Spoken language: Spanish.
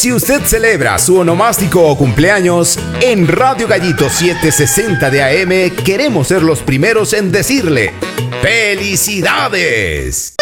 si usted celebra su onomástico o cumpleaños, en Radio Gallito 760 de AM queremos ser los primeros en decirle ¡felicidades!